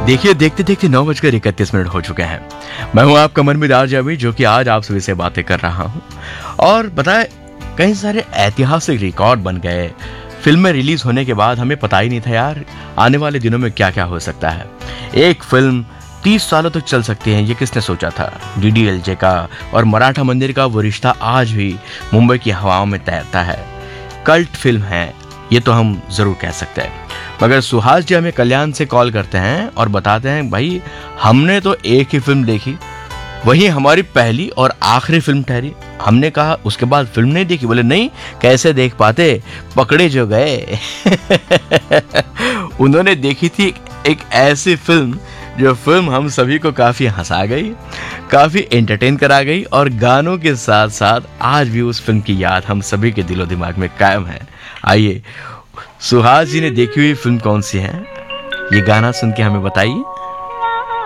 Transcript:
देखिए देखते देखते 9:31 हो चुके हैं। मैं हूं आपका मनमीत आरजे, जो कि आज आप सभी से बातें कर रहा हूं। और बताए कई सारे ऐतिहासिक रिकॉर्ड बन गए। फिल्में रिलीज होने के बाद हमें पता ही नहीं था यार आने वाले दिनों में क्या क्या हो सकता है। एक फिल्म 30 सालों तक चल सकती है, ये किसने सोचा था। डीडीएलजे का और मराठा मंदिर का वो रिश्ता आज भी मुंबई की हवाओं में तैरता है। कल्ट फिल्म है, ये तो हम जरूर कह सकते हैं। मगर सुहास जी हमें कल्याण से कॉल करते हैं और बताते हैं भाई हमने तो एक ही फिल्म देखी, वही हमारी पहली और आखिरी फिल्म ठहरी। हमने कहा उसके बाद फिल्म नहीं देखी। बोले नहीं, कैसे देख पाते, पकड़े जो गए। उन्होंने देखी थी एक ऐसी फिल्म जो फिल्म हम सभी को काफी हंसा गई, काफी एंटरटेन करा गई और गानों के साथ साथ आज भी उस फिल्म की याद हम सभी के दिलो दिमाग में कायम है। आइए सुहास जी ने देखी हुई फिल्म कौन सी है, ये गाना सुन के हमें बताइए।